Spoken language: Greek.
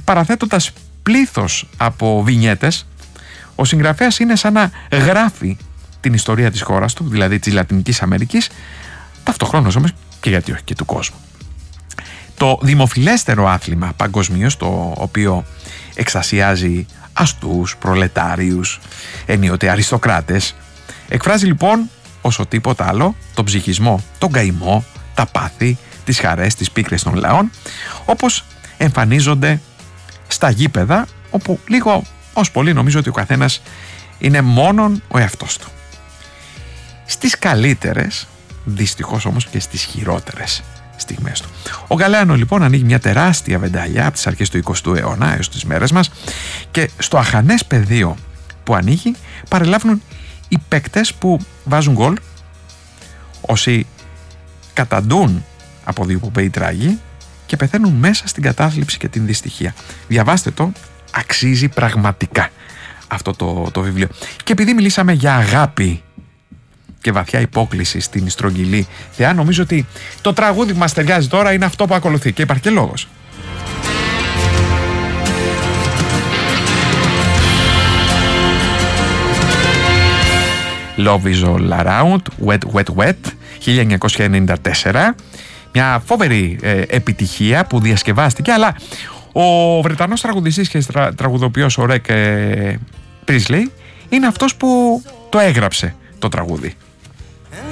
παραθέτοντας πλήθος από βινιέτες, ο συγγραφέας είναι σαν να γράφει την ιστορία της χώρας του, δηλαδή της Λατινικής Αμερικής, ταυτοχρόνως όμως και γιατί όχι και του κόσμου. Το δημοφιλέστερο άθλημα παγκοσμίως, το οποίο εξασιάζει αστούς, προλετάριους, ενίοτε αριστοκράτες, εκφράζει λοιπόν όσο τίποτα άλλο τον ψυχισμό, τον καημό, τα πάθη, τις χαρές, τις πίκρες των λαών, όπως εμφανίζονται στα γήπεδα, όπου λίγο ως πολύ νομίζω ότι ο καθένας είναι μόνον ο εαυτός του. Στις καλύτερες, δυστυχώς όμως και στις χειρότερες στιγμές του. Ο Γκαλέανο λοιπόν ανοίγει μια τεράστια βεντάλια από τις αρχές του 20ου αιώνα έως τις μέρες μας, και στο αχανές πεδίο που ανοίγει παρελάβουν οι παίκτες που βάζουν γκολ, όσοι καταντούν από διοπομπαίοι τράγοι και πεθαίνουν μέσα στην κατάθλιψη και την δυστυχία. Διαβάστε το, αξίζει πραγματικά αυτό το βιβλίο. Και επειδή μιλήσαμε για αγάπη και βαθιά υπόκληση στην στρογγυλή θεά, νομίζω ότι το τραγούδι που μας ταιριάζει τώρα είναι αυτό που ακολουθεί, και υπάρχει και λόγος. Love is all around, wet, wet, wet, 1994. Μια φοβερή επιτυχία που διασκευάστηκε, αλλά ο Βρετανός τραγουδιστής και τραγουδοποιός ο Ρεκ Πρίσλεϊ είναι αυτός που το έγραψε το τραγούδι.